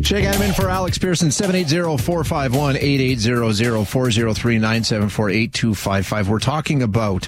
Check out him in for Alex Pearson, 780-451-8800, 403-974-8255. We're talking about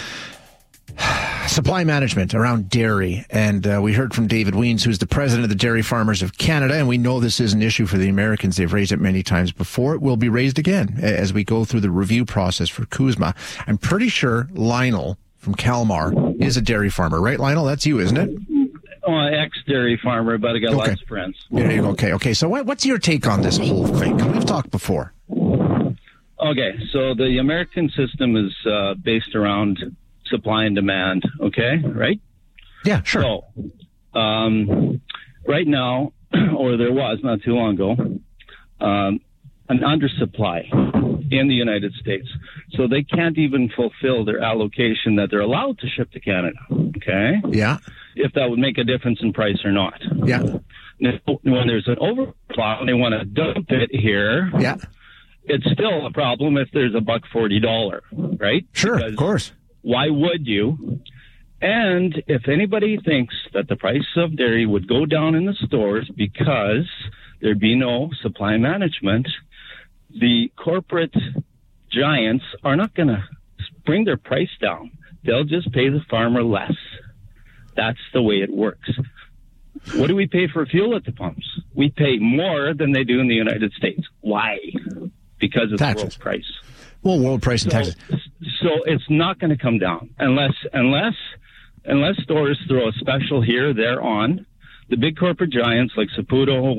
supply management around dairy. And we heard from David Wiens, who's the president of the Dairy Farmers of Canada. And we know this is an issue for the Americans. They've raised it many times before. It will be raised again as we go through the review process for CUSMA. I'm pretty sure Lionel from Kalmar is a dairy farmer, right, Lionel? That's you, isn't it? Ex-dairy farmer, but I got lots of friends. There you go. Okay. So what's your take on this whole thing? We've talked before. Okay, so the American system is based around supply and demand, okay, right? Yeah, sure. So, right now, or there was not too long ago, an undersupply in the United States. So they can't even fulfill their allocation that they're allowed to ship to Canada, okay? Yeah. If that would make a difference in price or not. Yeah. Now, when there's an oversupply and they want to dump it here, yeah, it's still a problem if there's $1.40, right? Sure, because of course. Why would you? And if anybody thinks that the price of dairy would go down in the stores because there'd be no supply management, the corporate giants are not going to bring their price down. They'll just pay the farmer less. That's the way it works. What do we pay for fuel at the pumps? We pay more than they do in the United States. Why? Because of taxes. The world price. Well, world price and taxes. So it's not going to come down unless stores throw a special here, there, on. The big corporate giants like Saputo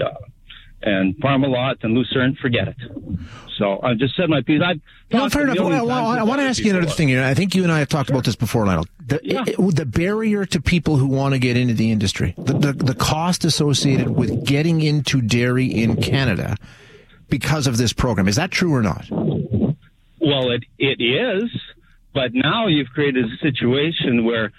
and Parmalat and Lucerne, forget it. So I just said my piece. Fair enough. I want to ask you another thing here. I think you and I have talked about this before, Lionel. The barrier to people who want to get into the industry, the cost associated with getting into dairy in Canada because of this program. Is that true or not? Well, it is, but now you've created a situation where,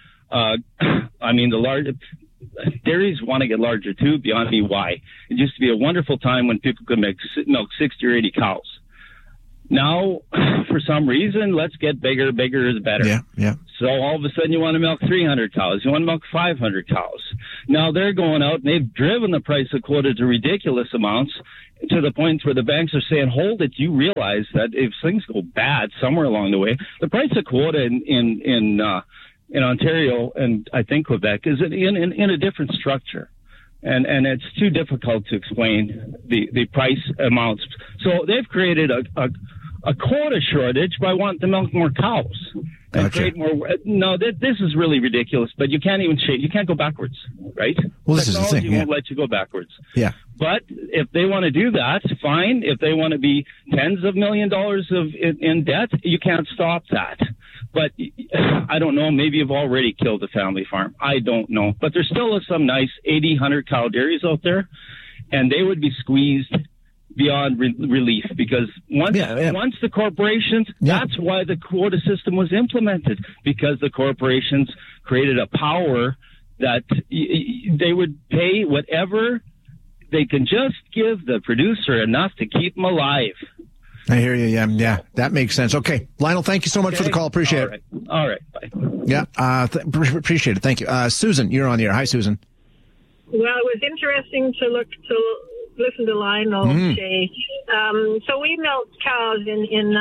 the large dairies want to get larger too, beyond me why. It used to be a wonderful time when people could milk 60 or 80 cows. Now, for some reason, let's get bigger. Bigger is better. Yeah. So all of a sudden you want to milk 300 cows. You want to milk 500 cows. Now they're going out and they've driven the price of quota to ridiculous amounts, to the point where the banks are saying, hold it, you realize that if things go bad somewhere along the way, the price of quota in Ontario and I think Quebec is in a different structure. And it's too difficult to explain the price amounts. So they've created a quota shortage by wanting to milk more cows. And gotcha. create more. No, this is really ridiculous, but you can't even change. You can't go backwards, right? Well, this is the thing. Technology won't let you go backwards. Yeah. But if they want to do that, fine. If they want to be tens of $millions in debt, you can't stop that. But I don't know. Maybe you've already killed a family farm. I don't know. But there still is some nice 80, 100 cow dairies out there, and they would be squeezed beyond relief because once the corporations, that's why the quota system was implemented, because the corporations created a power that they would pay whatever they can, just give the producer enough to keep them alive. I hear you. Yeah, that makes sense. Okay, Lionel, thank you so much for the call. Appreciate it. All right. Bye. Yeah, appreciate it. Thank you. Susan, you're on the air. Hi, Susan. Well, it was interesting to listen to Lionel say. So we milked cows in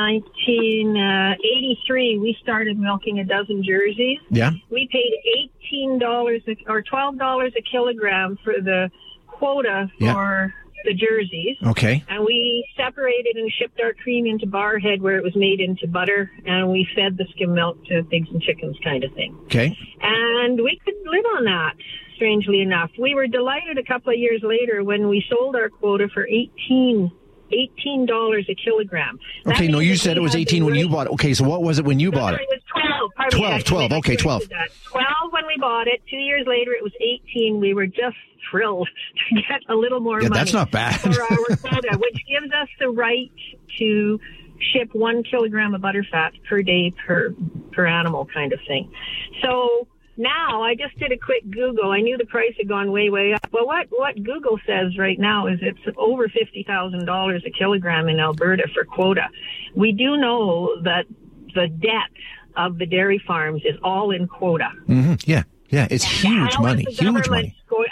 1983. We started milking a dozen jerseys. Yeah. We paid $18 or $12 a kilogram for the quota for the jerseys. Okay. And we separated and shipped our cream into Barrhead, where it was made into butter, and we fed the skim milk to pigs and chickens, kind of thing. Okay. And we could live on that, strangely enough. We were delighted a couple of years later when we sold our quota for $18 a kilogram. Okay, no, you said it was 18 when you bought it. Okay, so what was it when you bought it? It was 12. 12, okay, 12. 12 when we bought it. 2 years later, it was 18. We were just thrilled to get a little more money. That's not bad. For our quota, which gives us the right to ship 1 kilogram of butterfat per day per animal, kind of thing. So now I just did a quick Google. I knew the price had gone way, way up. Well, what Google says right now is it's over $50,000 a kilogram in Alberta for quota. We do know that the debt of the dairy farms is all in quota. Mm-hmm. Yeah, it's huge money, huge money. How is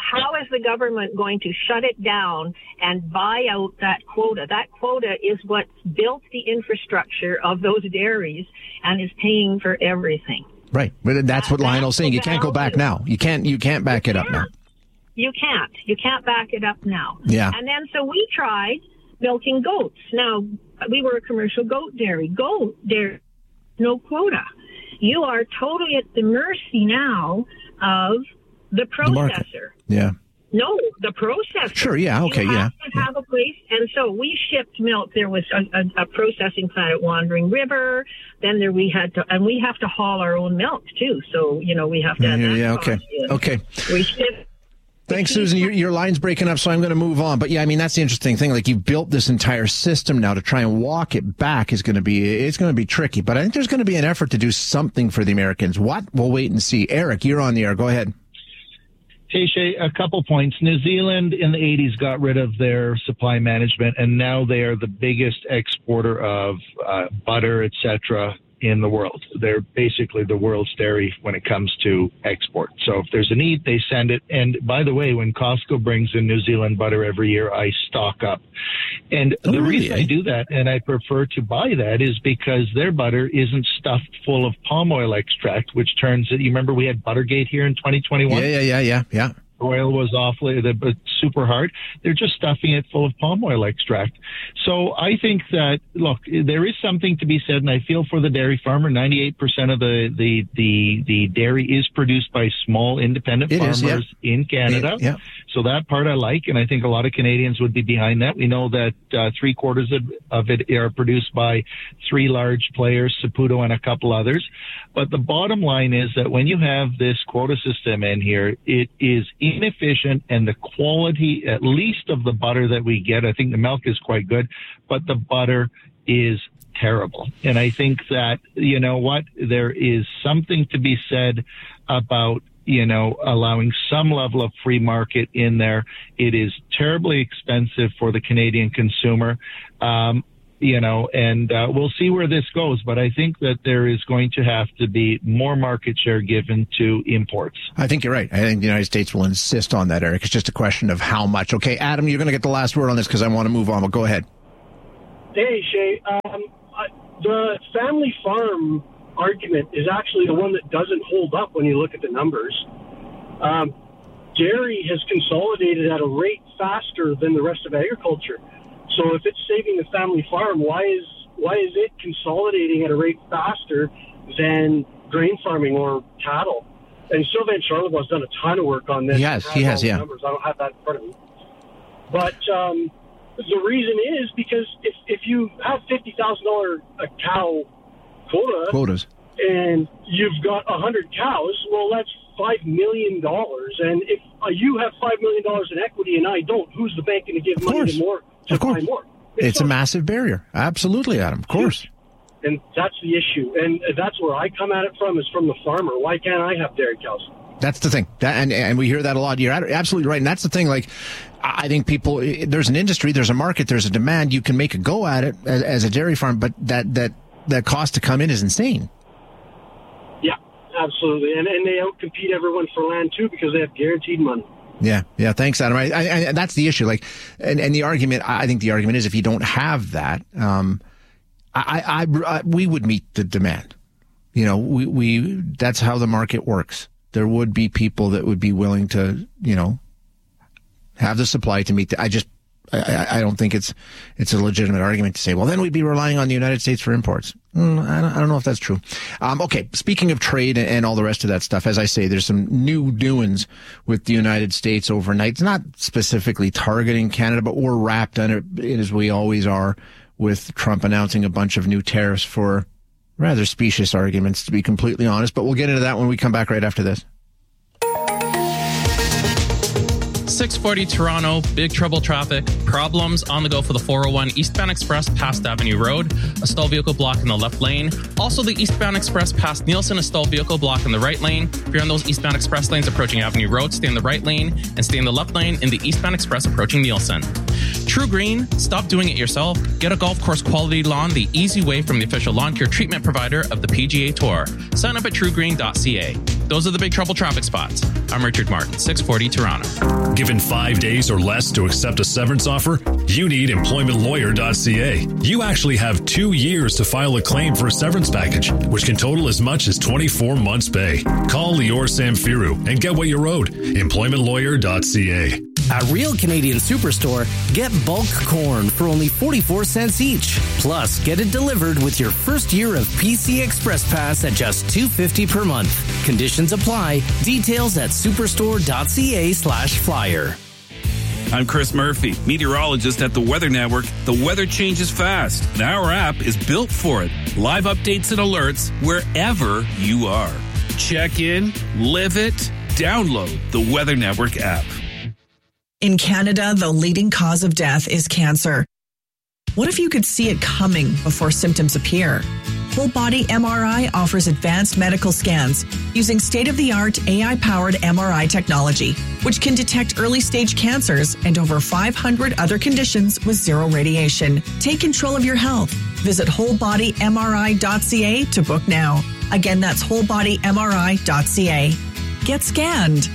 is the government going to shut it down and buy out that quota? That quota is what built the infrastructure of those dairies and is paying for everything. Right. But that's what Lionel's saying. You can't go back now. You can't back it up now. You can't back it up now. Yeah. And then so we tried milking goats. Now, we were a commercial goat dairy. Goat dairy, no quota. You are totally at the mercy now of the processor. Yeah. No, the processor. Sure, yeah, okay, you have to have a place. And so we shipped milk. There was a processing plant at Wandering River. Then we have to haul our own milk too. So, we have to have Okay. We ship. Thanks, Susan. Your line's breaking up, so I'm going to move on. But yeah, I mean, that's the interesting thing. Like, you've built this entire system now to try and walk it back it's going to be tricky. But I think there's going to be an effort to do something for the Americans. What? We'll wait and see. Eric, you're on the air. Go ahead. Hey, Shay, a couple points. New Zealand in the 80s got rid of their supply management, and now they are the biggest exporter of butter, etc., in the world. They're basically the world's dairy when it comes to export. So if there's a need, they send it. And by the way, when Costco brings in New Zealand butter every year, I stock up. And the reason I do that, and I prefer to buy that, is because their butter isn't stuffed full of palm oil extract, which turns it. You remember we had Buttergate here in 2021? Yeah. Oil was awfully super hard. They're just stuffing it full of palm oil extract. So I think that, look, there is something to be said, and I feel for the dairy farmer. 98% of the dairy is produced by small independent farmers in Canada. Yeah. So that part I like, and I think a lot of Canadians would be behind that. We know that 3/4 of it are produced by 3 large players, Saputo and a couple others. But the bottom line is that when you have this quota system in here, it is inefficient, and the quality, at least of the butter that we get, I think the milk is quite good, but the butter is terrible. And I think that, you know what, there is something to be said about, allowing some level of free market in there. It is terribly expensive for the Canadian consumer. And we'll see where this goes. But I think that there is going to have to be more market share given to imports. I think you're right. I think the United States will insist on that, Eric. It's just a question of how much. Okay, Adam, you're going to get the last word on this because I want to move on. But go ahead. Hey, Shay. The family farm argument is actually the one that doesn't hold up when you look at the numbers. Dairy has consolidated at a rate faster than the rest of agriculture. So if it's saving the family farm, why is it consolidating at a rate faster than grain farming or cattle? And Sylvain Charlebois has done a ton of work on this. He has, yeah. Numbers. I don't have that in front of me. But the reason is because if you have $50,000 a cow quotas, and you've got 100 cows, well, that's $5 million. And if you have $5 million in equity and I don't, who's the bank going to give money to more? Of course. It's a massive barrier. Absolutely, Adam. Of course. And that's the issue. And that's where I come at it from, is from the farmer. Why can't I have dairy cows? That's the thing. And we hear that a lot. You're absolutely right. And that's the thing. Like, I think people, there's an industry, there's a market, there's a demand. You can make a go at it as a dairy farm, but that cost to come in is insane. Yeah, absolutely. And they outcompete everyone for land, too, because they have guaranteed money. Yeah. Thanks, Adam. I that's the issue. Like, and the argument, I think the argument is if you don't have that, we would meet the demand. That's how the market works. There would be people that would be willing to, have the supply to meet I don't think it's a legitimate argument to say, well, then we'd be relying on the United States for imports. I don't know if that's true. Okay, speaking of trade and all the rest of that stuff, as I say, there's some new doings with the United States overnight. It's not specifically targeting Canada, but we're wrapped in it as we always are, with Trump announcing a bunch of new tariffs for rather specious arguments, to be completely honest. But we'll get into that when we come back right after this. 640 Toronto, big trouble traffic, problems on the go for the 401 eastbound express past Avenue Road, a stalled vehicle block in the left lane. Also the eastbound express past Nielsen, a stalled vehicle block in the right lane. If you're on those eastbound express lanes approaching Avenue Road, stay in the right lane and stay in the left lane in the eastbound express approaching Nielsen. True Green, stop doing it yourself. Get a golf course quality lawn the easy way from the official lawn care treatment provider of the PGA Tour. Sign up at truegreen.ca. Those are the Big Trouble traffic spots. I'm Richard Martin, 640 Toronto. Given 5 days or less to accept a severance offer, you need employmentlawyer.ca. You actually have 2 years to file a claim for a severance package, which can total as much as 24 months' pay. Call Lior Samfiru and get what you're owed. Employmentlawyer.ca. At Real Canadian Superstore, get bulk corn for only 44 cents each. Plus, get it delivered with your first year of PC Express Pass at just $2.50 per month. Conditions apply. Details at superstore.ca/flyer. I'm Chris Murphy, meteorologist at the Weather Network. The weather changes fast, and our app is built for it. Live updates and alerts wherever you are. Check in, live it, download the Weather Network app. In Canada, the leading cause of death is cancer. What if you could see it coming before symptoms appear? Whole Body MRI offers advanced medical scans using state-of-the-art AI-powered MRI technology, which can detect early-stage cancers and over 500 other conditions with zero radiation. Take control of your health. Visit wholebodymri.ca to book now. Again, that's wholebodymri.ca. Get scanned.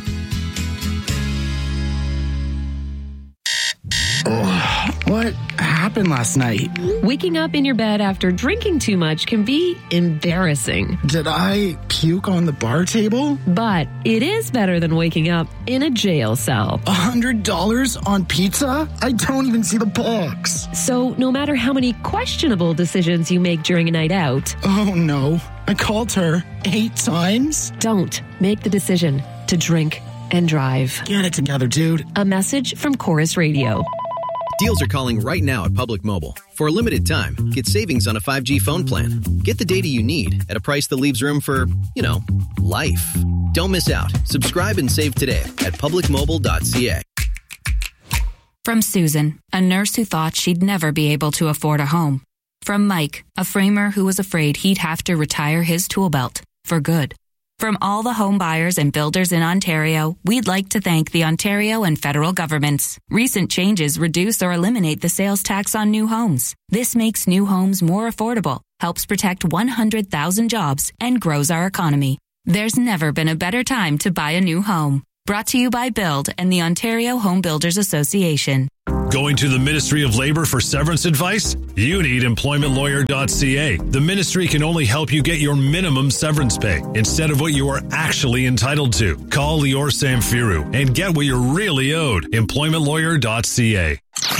What happened last night? Waking up in your bed after drinking too much can be embarrassing. Did I puke on the bar table? But it is better than waking up in a jail cell. $100 on pizza? I don't even see the box. So no matter how many questionable decisions you make during a night out... Oh no, I called her 8 times? Don't make the decision to drink and drive. Get it together, dude. A message from Chorus Radio. Deals are calling right now at Public Mobile. For a limited time, get savings on a 5G phone plan. Get the data you need at a price that leaves room for, life. Don't miss out. Subscribe and save today at publicmobile.ca. From Susan, a nurse who thought she'd never be able to afford a home. From Mike, a framer who was afraid he'd have to retire his tool belt for good. From all the home buyers and builders in Ontario, we'd like to thank the Ontario and federal governments. Recent changes reduce or eliminate the sales tax on new homes. This makes new homes more affordable, helps protect 100,000 jobs, and grows our economy. There's never been a better time to buy a new home. Brought to you by Build and the Ontario Home Builders Association. Going to the Ministry of Labor for severance advice? You need employmentlawyer.ca. The ministry can only help you get your minimum severance pay instead of what you are actually entitled to. Call Lior Samfiru and get what you're really owed. Employmentlawyer.ca.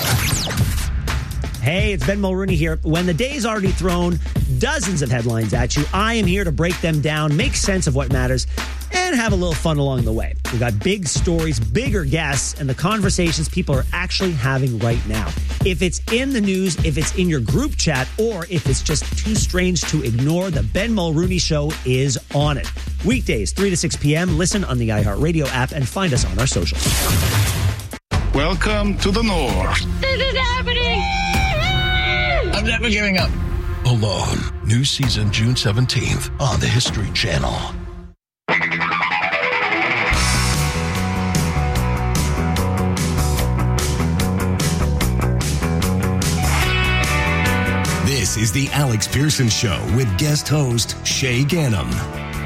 Hey, it's Ben Mulrooney here. When the day's already thrown dozens of headlines at you, I am here to break them down, make sense of what matters, and have a little fun along the way. We've got big stories, bigger guests, and the conversations people are actually having right now. If it's in the news, if it's in your group chat, or if it's just too strange to ignore, the Ben Mulrooney Show is on it. Weekdays, 3 to 6 p.m. Listen on the iHeartRadio app and find us on our socials. Welcome to the North. This is happening! I'm never giving up. Alone. New season June 17th on the History Channel. This is the Alex Pearson Show with guest host Shay Gannam.